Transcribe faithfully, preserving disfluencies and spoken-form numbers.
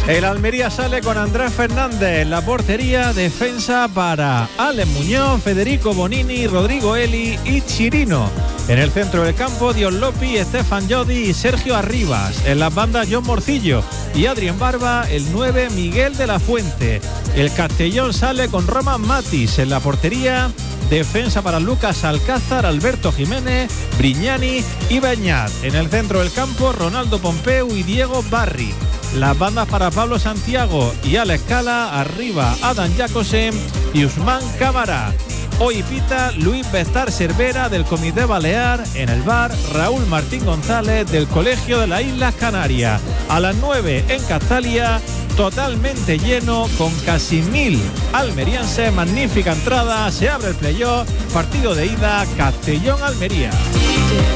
El Almería sale con Andrés Fernández en la portería, defensa para Alex Muñoz, Federico Bonini, Rodrigo Eli y Chirino. En el centro del campo, Dios Lopi, Estefan Jodi y Sergio Arribas. En las bandas, John Morcillo y Adrián Barba, el nueve, Miguel de la Fuente. El Castellón sale con Roman Matis en la portería, defensa para Lucas Alcázar, Alberto Jiménez, Brignani y Beñat. En el centro del campo, Ronaldo Pompeu y Diego Barri. Las bandas para Pablo Santiago y Alex Cala, arriba Adam Jacobsen y Usman Cámara. Hoy pita Luis Bestar Cervera del Comité Balear, en el bar Raúl Martín González del Colegio de las Islas Canarias. A las nueve en Castalia, totalmente lleno con casi mil almerienses, magnífica entrada, se abre el playoff, partido de ida Castellón-Almería.